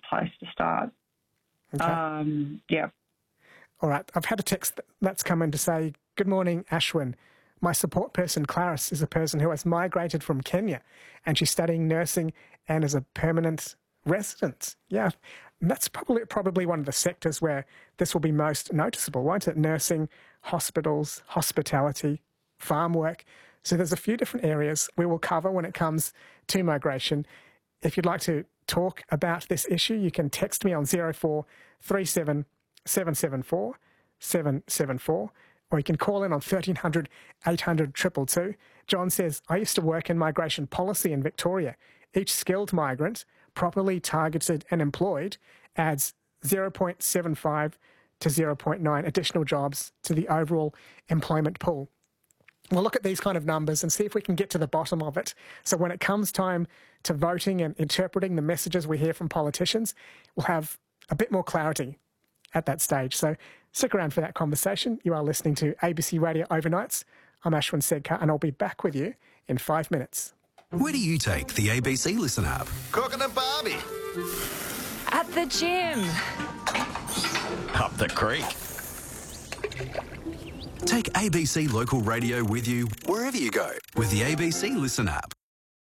place to start. Okay. Yeah. All right. I've had a text that's come in to say, "Good morning, Ashwin. My support person, Clarice, is a person who has migrated from Kenya, and she's studying nursing and is a permanent resident." Yeah, and that's probably one of the sectors where this will be most noticeable, won't it? Nursing, hospitals, hospitality, farm work. So there's a few different areas we will cover when it comes to migration. If you'd like to talk about this issue, you can text me on 0437 774 774, or you can call in on 1300 800 222. John says, "I used to work in migration policy in Victoria. Each skilled migrant, properly targeted and employed, adds 0.75 to 0.9 additional jobs to the overall employment pool." We'll look at these kind of numbers and see if we can get to the bottom of it. So when it comes time to voting and interpreting the messages we hear from politicians, we'll have a bit more clarity at that stage. So stick around for that conversation. You are listening to ABC Radio Overnights. I'm Ashwin Sedkar, and I'll be back with you in 5 minutes. Where do you take the ABC Listen app? Cooking a Barbie. At the gym. Up the creek. Take ABC Local Radio with you wherever you go with the ABC Listen app.